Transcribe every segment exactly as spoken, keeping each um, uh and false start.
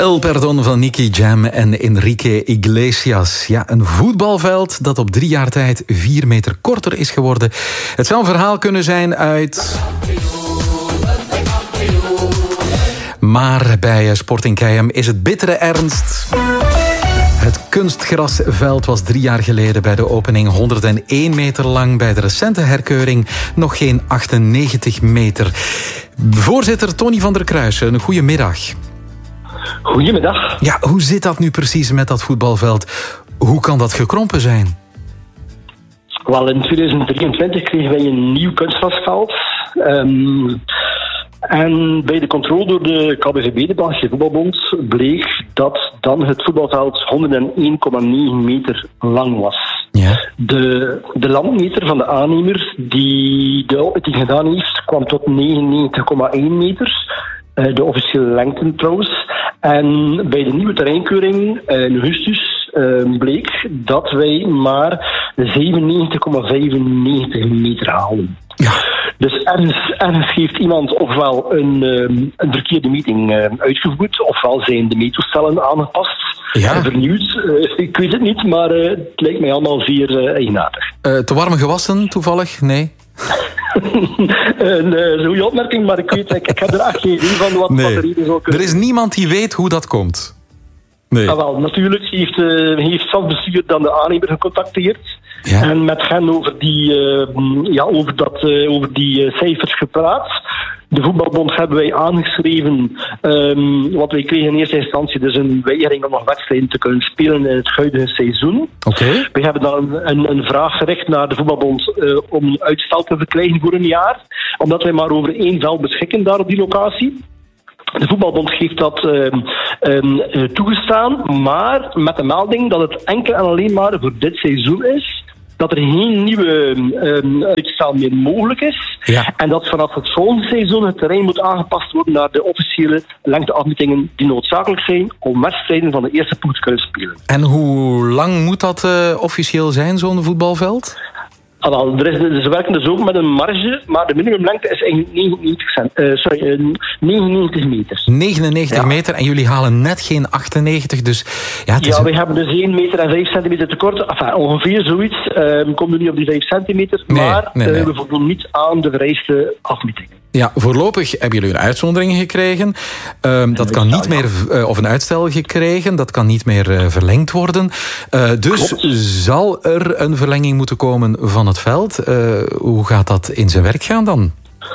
El Perdón van Nicky Jam en Enrique Iglesias. Ja, een voetbalveld dat op drie jaar tijd vier meter korter is geworden. Het zou een verhaal kunnen zijn uit... Maar bij Sporting Keijem is het bittere ernst. Het kunstgrasveld was drie jaar geleden bij de opening honderdéén meter lang. Bij de recente herkeuring nog geen achtennegentig meter. Voorzitter Tony van der Kruijsen, een goede middag. Goedemiddag. Ja, hoe zit dat nu precies met dat voetbalveld? Hoe kan dat gekrompen zijn? Wel, in tweeduizend drieëntwintig kregen wij een nieuw kunstgrasveld. Um, en bij de controle door de K B V B, de Belgische Voetbalbond, bleek dat dan het voetbalveld honderdéén komma negen meter lang was. Ja. De, de landmeter van de aannemer die de opmeting gedaan heeft, kwam tot negenennegentig komma één meter. De officiële lengte trouwens. En bij de nieuwe terreinkeuring in augustus uh, bleek dat wij maar zevenennegentig komma vijfennegentig meter haalden. Ja. Dus ergens, ergens heeft iemand ofwel een, um, een verkeerde meting uh, uitgevoerd, ofwel zijn de meettoestellen aangepast ja. en vernieuwd. Uh, ik weet het niet, maar uh, het lijkt mij allemaal zeer uh, eigenaardig. Uh, te warm gewassen toevallig? Nee? een uh, goede opmerking, maar ik weet, ik, ik heb er echt geen idee van wat, nee. wat de reden zou kunnen. Er is niemand die weet hoe dat komt. Nee. Ah, wel, natuurlijk heeft, uh, heeft stadsbestuur dan de aannemer gecontacteerd. Ja. En met hen over die, uh, ja, over dat, uh, over die uh, cijfers gepraat. De voetbalbond hebben wij aangeschreven, um, wat wij kregen in eerste instantie, dus een weigering om nog wedstrijden te kunnen spelen in het huidige seizoen. Okay. We hebben dan een, een, een vraag gericht naar de voetbalbond uh, om een uitstel te verkrijgen voor een jaar, omdat wij maar over één veld beschikken daar op die locatie. De voetbalbond heeft dat uh, um, uh, toegestaan, maar met de melding dat het enkel en alleen maar voor dit seizoen is, dat er geen nieuwe um, uitstel meer mogelijk is. Ja. En dat vanaf het volgende seizoen het terrein moet aangepast worden naar de officiële lengteafmetingen die noodzakelijk zijn om wedstrijden van de eerste ploeg te kunnen spelen. En hoe lang moet dat uh, officieel zijn, zo'n voetbalveld? Ah, er is, ze werken dus ook met een marge, maar de minimumlengte is eigenlijk negenennegentig, cent, uh, sorry, uh, negenennegentig meter. negenennegentig ja. meter en jullie halen net geen achtennegentig, dus... Ja, het is ja een... we hebben dus één meter en vijf centimeter tekort. Enfin, ongeveer zoiets. Uh, we komen nu op die vijf centimeter, nee, maar nee, nee. Uh, we voldoen niet aan de vereiste afmetingen. Ja, voorlopig hebben jullie een uitzondering gekregen. Um, dat kan niet meer, uh, of een uitstel gekregen. Dat kan niet meer uh, verlengd worden. Uh, dus Klopt. Zal er een verlenging moeten komen van het veld? Uh, hoe gaat dat in zijn werk gaan dan?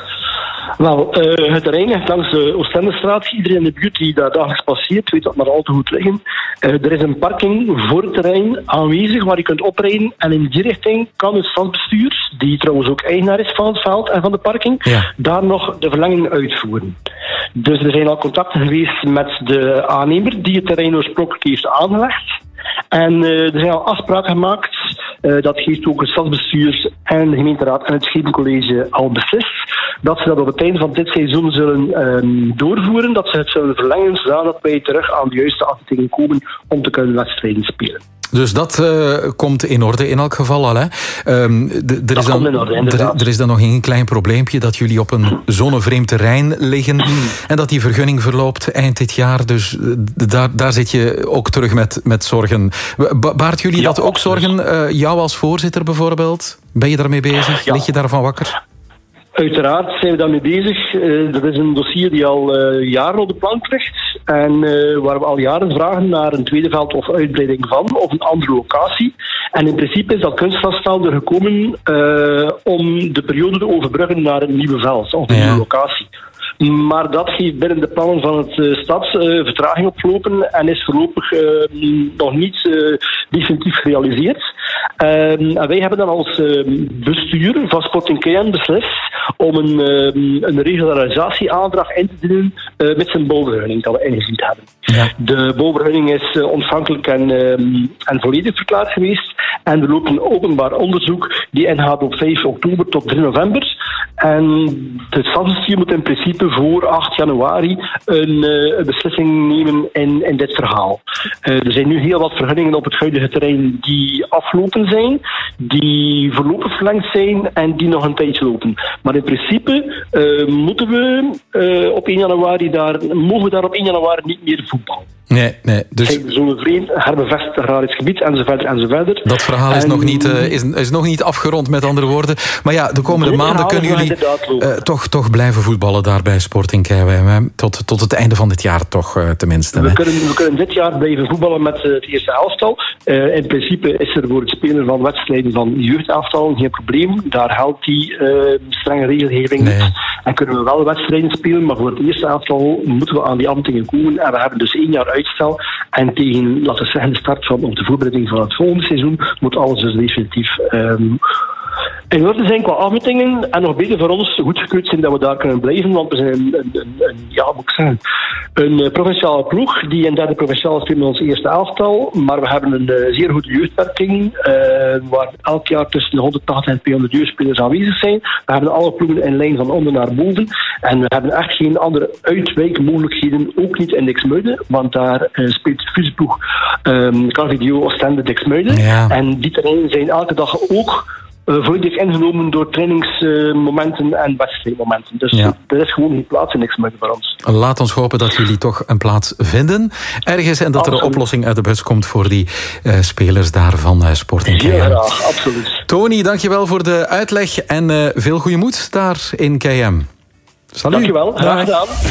Wel, uh, het terrein ligt langs de Oostendestraat. Iedereen in de buurt die daar dagelijks passeert, weet dat maar al te goed liggen. Uh, er is een parking voor het terrein aanwezig waar je kunt oprijden. En in die richting kan het stadsbestuur, die trouwens ook eigenaar is van het veld en van de parking, ja. daar nog de verlenging uitvoeren. Dus er zijn al contacten geweest met de aannemer die het terrein oorspronkelijk heeft aangelegd. En uh, er zijn al afspraken gemaakt. Uh, dat heeft ook het stadsbestuur en de gemeenteraad en het Schepencollege al beslist. Dat ze dat op het einde van dit seizoen zullen um, doorvoeren. Dat ze het zullen verlengen, zodat wij terug aan de juiste afmetingen komen om te kunnen wedstrijden spelen. Dus dat uh, komt in orde in elk geval al. Hè? Um, d- er, is dan, in orde, er, er is dan nog een klein probleempje dat jullie op een zonnevreemd terrein liggen en dat die vergunning verloopt eind dit jaar. Dus d- daar, daar zit je ook terug met, met zorgen. Ba- baart jullie ja, dat ook zorgen? Uh, jou als voorzitter bijvoorbeeld? Ben je daarmee bezig? Ja. Lig je daarvan wakker? Uiteraard zijn we daarmee bezig. Uh, dat is een dossier die al uh, jaren op de plank ligt. En uh, waar we al jaren vragen naar een tweede veld of uitbreiding van, of een andere locatie. En in principe is dat kunstgrasveld er gekomen uh, om de periode te overbruggen naar een nieuwe veld, of een ja. nieuwe locatie. Maar dat geeft binnen de plannen van het uh, stad uh, vertraging opgelopen en is voorlopig uh, nog niet uh, definitief gerealiseerd. Uh, en wij hebben dan als uh, bestuur van Sporting Keijem beslist om een, uh, een regularisatieaandrag in te dienen uh, met zijn bouwvergunning dat we ingediend hebben. Ja. De bouwvergunning is uh, ontvankelijk en, uh, en volledig verklaard geweest. En er loopt een openbaar onderzoek die ingaat op vijf oktober tot drie november. En het stadsbestuur moet in principe voor acht januari een, uh, een beslissing nemen in, in dit verhaal. Uh, er zijn nu heel wat vergunningen op het huidige terrein die afgelopen zijn, die voorlopig verlengd zijn en die nog een tijdje lopen. Maar in principe uh, moeten we uh, op één januari daar, mogen we daar op één januari niet meer voetballen. Nee, nee. Dus zo'n vreemd, herbevestigd agrarisch gebied, enzovoort, enzovoort. Dat verhaal is, en, nog niet, uh, is, is nog niet afgerond, met andere woorden. Maar ja, de komende maanden kunnen jullie uh, toch, toch blijven voetballen daar bij Sporting Keiweim. Tot, tot het einde van dit jaar toch, uh, tenminste. We kunnen, we kunnen dit jaar blijven voetballen met uh, het eerste elftal. Uh, in principe is er voor het spelen van wedstrijden van jeugdelftal geen probleem. Daar helpt die uh, strenge regelgeving nee. niet. En kunnen we wel wedstrijden spelen, maar voor het eerste elftal moeten we aan die ambtingen komen. En we hebben dus één jaar uitstel. En tegen, laten we zeggen, de start van of de voorbereiding van het volgende seizoen moet alles dus definitief um, in orde zijn qua afmetingen. En nog beter voor ons goedgekeurd zijn dat we daar kunnen blijven. Want we zijn een, een, een, een ja, moet ik zeggen, een uh, provinciale ploeg die in derde provinciale speelt met ons eerste elftal. Maar we hebben een uh, zeer goede jeugdwerking. Uh, waar elk jaar tussen de honderdtachtig en tweehonderd jeugdspelers aanwezig zijn. We hebben alle ploegen in lijn van onder naar boven. En we hebben echt geen andere uitwijkmogelijkheden. Ook niet in Dixmuiden. Want daar uh, speelt de fusieploeg um, Carvideo Oostende Dixmuiden. Ja. En die terreinen zijn elke dag ook Uh, volledig ingenomen door trainingsmomenten uh, en wedstrijdmomenten. Dus ja. er is gewoon geen plaats in niks meer voor ons. Laat ons hopen dat jullie toch een plaats vinden ergens en dat absoluut. er een oplossing uit de bus komt voor die uh, spelers daar van uh, Sporting Keijem. Ja, graag, absoluut. Tony, dankjewel voor de uitleg en uh, veel goede moed daar in Keijem. Salut. Dankjewel, graag gedaan.